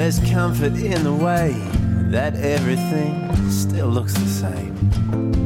There's comfort in the way that everything still looks the same.